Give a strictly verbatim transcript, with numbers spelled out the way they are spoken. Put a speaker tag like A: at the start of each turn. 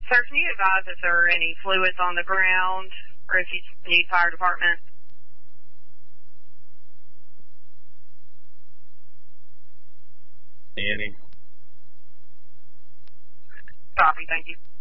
A: Sir, can you advise if there are any fluids on the ground or if you need fire department?
B: Any?
A: Copy, thank you.